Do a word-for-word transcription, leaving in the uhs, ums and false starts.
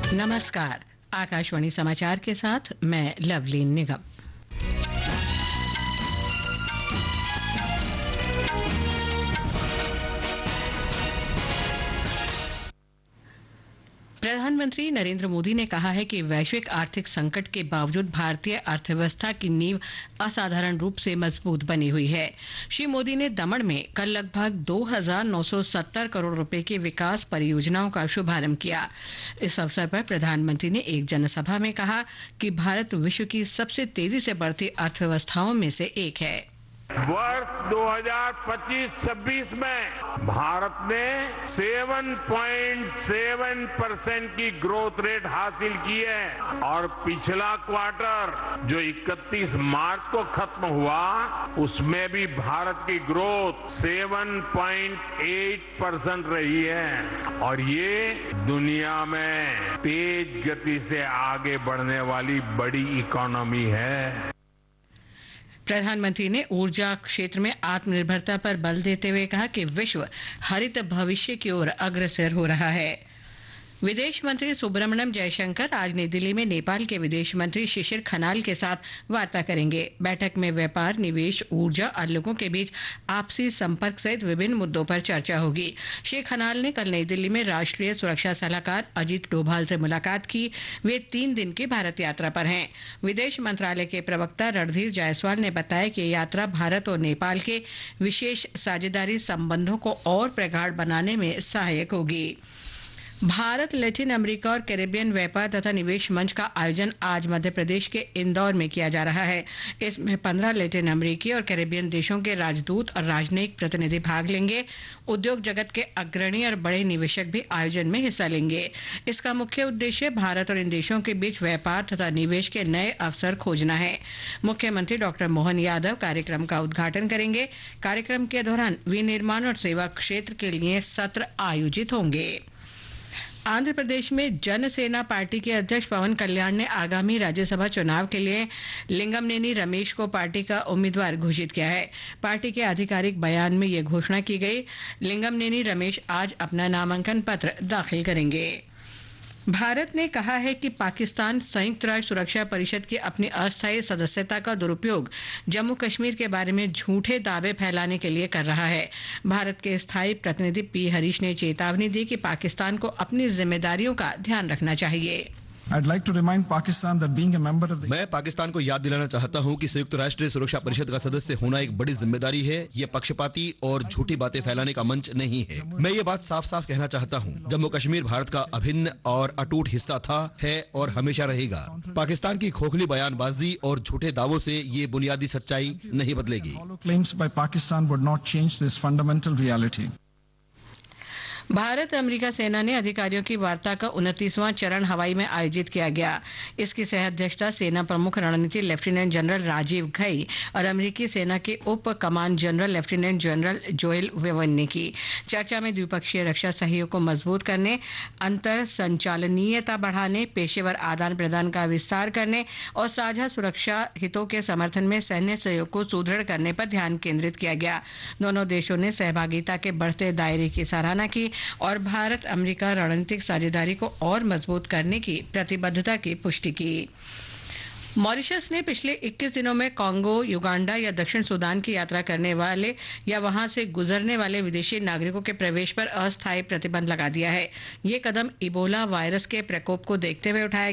नमस्कार। आकाशवाणी समाचार के साथ मैं लवलीन निगम। प्रधानमंत्री नरेंद्र मोदी ने कहा है कि वैश्विक आर्थिक संकट के बावजूद भारतीय अर्थव्यवस्था की नींव असाधारण रूप से मजबूत बनी हुई है। श्री मोदी ने दमन में कल लगभग दो हज़ार नौ सौ सत्तर करोड़ रुपए की विकास परियोजनाओं का शुभारंभ किया। इस अवसर पर प्रधानमंत्री ने एक जनसभा में कहा कि भारत विश्व की सबसे तेजी से बढ़ती अर्थव्यवस्थाओं में से एक है। वर्ष दो हज़ार पच्चीस छब्बीस में भारत ने सात पॉइंट सात परसेंट की ग्रोथ रेट हासिल की है और पिछला क्वार्टर जो इकतीस मार्च को खत्म हुआ उसमें भी भारत की ग्रोथ सात पॉइंट आठ परसेंट रही है और ये दुनिया में तेज गति से आगे बढ़ने वाली बड़ी इकोनॉमी है। प्रधानमंत्री ने ऊर्जा क्षेत्र में आत्मनिर्भरता पर बल देते हुए कहा कि विश्व हरित भविष्य की ओर अग्रसर हो रहा है। विदेश मंत्री सुब्रमण्यम जयशंकर आज नई दिल्ली में नेपाल के विदेश मंत्री शिशिर खनाल के साथ वार्ता करेंगे। बैठक में व्यापार, निवेश, ऊर्जा और लोगों के बीच आपसी संपर्क सहित विभिन्न मुद्दों पर चर्चा होगी। श्री खनाल ने कल नई दिल्ली में राष्ट्रीय सुरक्षा सलाहकार अजीत डोभाल से मुलाकात की। वे तीन दिन की भारत यात्रा पर हैं। विदेश मंत्रालय के प्रवक्ता रणधीर जायसवाल ने बताया कि यात्रा भारत और नेपाल के विशेष साझेदारी संबंधों को और प्रगाढ़ बनाने में सहायक होगी। भारत लैटिन अमेरिका और कैरेबियन व्यापार तथा निवेश मंच का आयोजन आज मध्य प्रदेश के इंदौर में किया जा रहा है। इसमें पंद्रह लैटिन अमेरिकी और कैरेबियन देशों के राजदूत और राजनयिक प्रतिनिधि भाग लेंगे। उद्योग जगत के अग्रणी और बड़े निवेशक भी आयोजन में हिस्सा लेंगे। इसका मुख्य उद्देश्य भारत और इन देशों के बीच व्यापार तथा निवेश के नए अवसर खोजना है। मुख्यमंत्री डॉक्टर मोहन यादव कार्यक्रम का उद्घाटन करेंगे। कार्यक्रम के दौरान विनिर्माण और सेवा क्षेत्र के लिए सत्र आयोजित होंगे। आंध्र प्रदेश में जनसेना पार्टी के अध्यक्ष पवन कल्याण ने आगामी राज्यसभा चुनाव के लिए लिंगमनेनी रमेश को पार्टी का उम्मीदवार घोषित किया है। पार्टी के आधिकारिक बयान में यह घोषणा की गई। लिंगमनेनी रमेश आज अपना नामांकन पत्र दाखिल करेंगे। भारत ने कहा है कि पाकिस्तान संयुक्त राष्ट्र सुरक्षा परिषद की अपनी अस्थायी सदस्यता का दुरुपयोग जम्मू कश्मीर के बारे में झूठे दावे फैलाने के लिए कर रहा है। भारत के स्थायी प्रतिनिधि पी हरीश ने चेतावनी दी कि पाकिस्तान को अपनी जिम्मेदारियों का ध्यान रखना चाहिए। I'd like to remind Pakistan that being a member of the मैं पाकिस्तान को याद दिलाना चाहता हूं कि संयुक्त राष्ट्र सुरक्षा परिषद का सदस्य होना एक बड़ी जिम्मेदारी है। ये पक्षपाती और झूठी बातें फैलाने का मंच नहीं है। मैं ये बात साफ साफ कहना चाहता हूं, जम्मू कश्मीर भारत का अभिन्न और अटूट हिस्सा था, है और हमेशा रहेगा। पाकिस्तान की खोखली बयानबाजी और झूठे दावों से ये बुनियादी सच्चाई नहीं बदलेगी। claims by Pakistan would not change this fundamental reality. Bharat America सेना ने अधिकारियों की वार्ता का उनतीसवां चरण हवाई में आयोजित किया गया। इसकी सह अध्यक्षता सेना प्रमुख रणनीति लेफ्टिनेंट जनरल राजीव घई और अमेरिकी सेना के उप कमान general lieutenant general Joel woven ने की। चर्चा में द्विपक्षीय रक्षा सहयोग को मजबूत करने, अंतर संचालनीयता बढ़ाने, पेशेवर आदान प्रदान का विस्तार करने और साझा सुरक्षा हितों के समर्थन में सैन्य सहयोग को सुदृढ़ करने पर ध्यान केंद्रित किया गया। दोनों देशों ने सहभागिता के बढ़ते दायरे की सराहना की और भारत अमेरिका रणनीतिक साझेदारी को और मजबूत करने की प्रतिबद्धता की पुष्टि की। मॉरिशस ने पिछले इक्कीस दिनों में कांगो, युगांडा या दक्षिण सूडान की यात्रा करने वाले या वहां से गुजरने वाले विदेशी नागरिकों के प्रवेश पर अस्थायी प्रतिबंध लगा दिया है। ये कदम इबोला वायरस के प्रकोप को देखते हुए उठाया